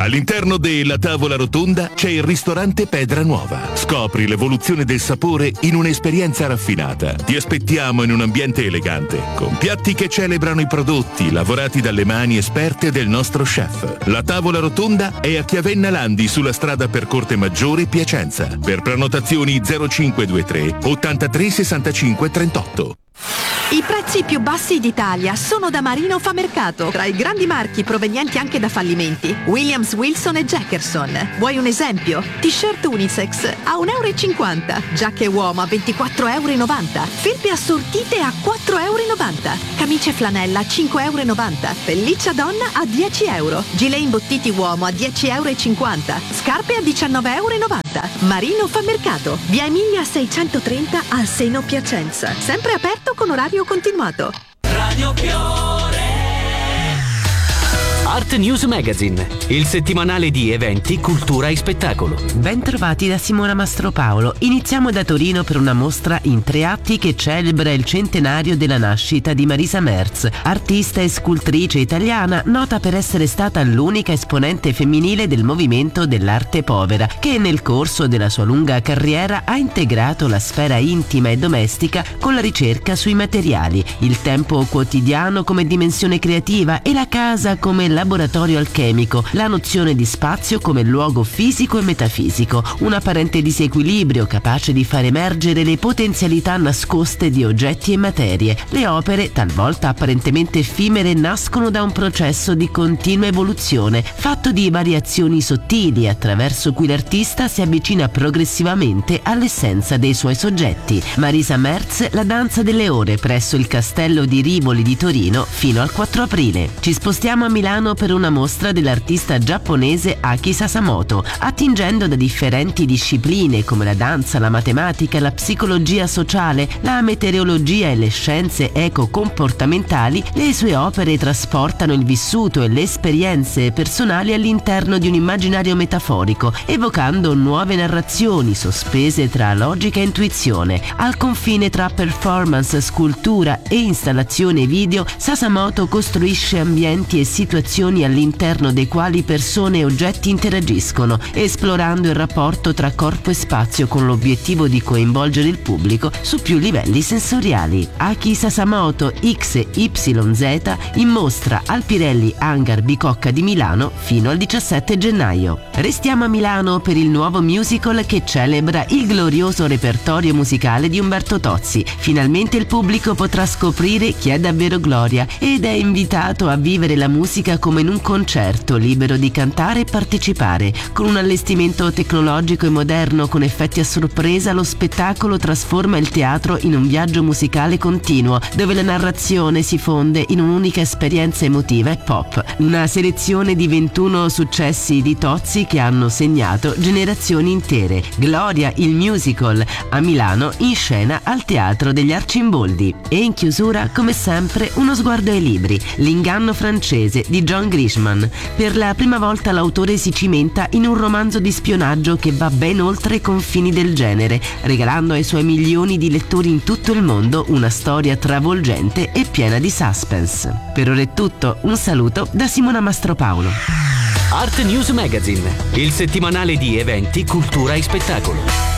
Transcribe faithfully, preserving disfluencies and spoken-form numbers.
All'interno della tavola rotonda c'è il ristorante Pedra Nuova. Scopri l'evoluzione del sapore in un'esperienza raffinata. Ti aspettiamo in un ambiente elegante, con piatti che celebrano i prodotti lavorati dalle mani esperte del nostro chef. La tavola rotonda è a Chiavenna Landi, sulla strada Percorte Maggiore, Piacenza. Per prenotazioni zero cinque due tre ottantatré sessantacinque trentotto. I prezzi più bassi d'Italia sono da Marino Famercato, tra i grandi marchi provenienti anche da fallimenti. Williams, Wilson e Jackerson. Vuoi un esempio? T-shirt unisex a un euro e cinquanta, giacche uomo a ventiquattro e novanta euro, felpe assortite a quattro e novanta euro, camicie flanella a cinque e novanta euro, pelliccia donna a dieci euro, gilet imbottiti uomo a dieci e cinquanta euro, scarpe a diciannove e novanta euro. Marino Famercato, via Emilia seicentotrenta a Seno, Piacenza. Sempre aperto con orario continuato. Radio Fiore. Art News Magazine, il settimanale di eventi, cultura e spettacolo. Bentrovati da Simona Mastropaolo. Iniziamo da Torino per una mostra in tre atti che celebra il centenario della nascita di Marisa Merz, artista e scultrice italiana nota per essere stata l'unica esponente femminile del movimento dell'arte povera, che nel corso della sua lunga carriera ha integrato la sfera intima e domestica con la ricerca sui materiali, il tempo quotidiano come dimensione creativa e la casa come laboratorio alchemico, la nozione di spazio come luogo fisico e metafisico, un apparente disequilibrio capace di far emergere le potenzialità nascoste di oggetti e materie. Le opere, talvolta apparentemente effimere, nascono da un processo di continua evoluzione, fatto di variazioni sottili attraverso cui l'artista si avvicina progressivamente all'essenza dei suoi soggetti. Marisa Merz, la danza delle ore presso il Castello di Rivoli di Torino fino al quattro aprile. Ci spostiamo a Milano per una mostra dell'artista giapponese Aki Sasamoto, attingendo da differenti discipline come la danza, la matematica, la psicologia sociale, la meteorologia e le scienze eco-comportamentali. Le sue opere trasportano il vissuto e le esperienze personali all'interno di un immaginario metaforico, evocando nuove narrazioni sospese tra logica e intuizione. Al confine tra performance, scultura e installazione video, Sasamoto costruisce ambienti e situazioni all'interno dei quali persone e oggetti interagiscono, esplorando il rapporto tra corpo e spazio con l'obiettivo di coinvolgere il pubblico su più livelli sensoriali. Aki Sasamoto X Y Z in mostra al Pirelli Hangar Bicocca di Milano fino al diciassette gennaio. Restiamo a Milano per il nuovo musical che celebra il glorioso repertorio musicale di Umberto Tozzi. Finalmente il pubblico potrà scoprire chi è davvero Gloria ed è invitato a vivere la musica come in un concerto, libero di cantare e partecipare. Con un allestimento tecnologico e moderno con effetti a sorpresa, lo spettacolo trasforma il teatro in un viaggio musicale continuo, dove la narrazione si fonde in un'unica esperienza emotiva e pop. Una selezione di ventuno successi di Tozzi che hanno segnato generazioni intere. Gloria, il musical, a Milano, in scena al Teatro degli Arcimboldi. E in chiusura, come sempre, uno sguardo ai libri. L'inganno francese di John Grisham. Per la prima volta l'autore si cimenta in un romanzo di spionaggio che va ben oltre i confini del genere, regalando ai suoi milioni di lettori in tutto il mondo una storia travolgente e piena di suspense. Per ora è tutto, un saluto da Simona Mastropaolo. Art News Magazine, il settimanale di eventi, cultura e spettacolo.